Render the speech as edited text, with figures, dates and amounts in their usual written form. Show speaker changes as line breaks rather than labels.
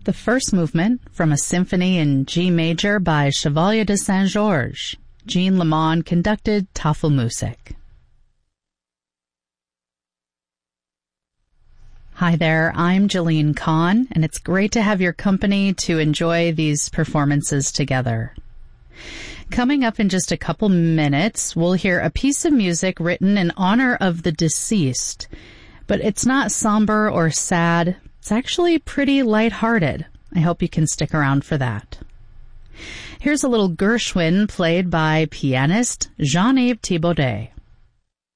The first movement from a symphony in G major by Chevalier de Saint-Georges. Jean Lemon conducted Tafelmusik. Hi there, I'm Jillian Kahn, and it's great to have your company to enjoy these performances together. Coming up in just a couple minutes, we'll hear a piece of music written in honor of the deceased. But it's not somber or sad. It's actually pretty lighthearted. I hope you can stick around for that. Here's a little Gershwin played by pianist Jean-Yves Thibaudet.